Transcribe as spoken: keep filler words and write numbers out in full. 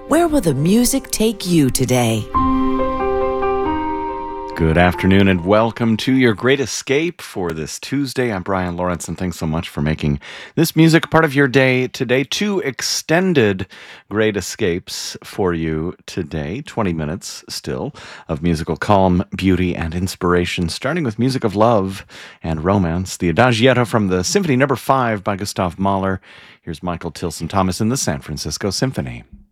Where will the music take you today? Good afternoon and welcome to your Great Escape for this Tuesday. I'm Brian Lawrence, and thanks so much for making this music part of your day today. Two extended Great Escapes for you today, twenty minutes still of musical calm, beauty, and inspiration, starting with music of love and romance, the Adagietto from the Symphony Number five by Gustav Mahler. Here's Michael Tilson Thomas in the San Francisco Symphony.